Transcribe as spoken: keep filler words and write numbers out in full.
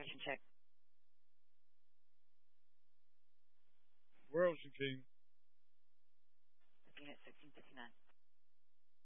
information check. Where else you came? Looking at sixteen fifty-nine.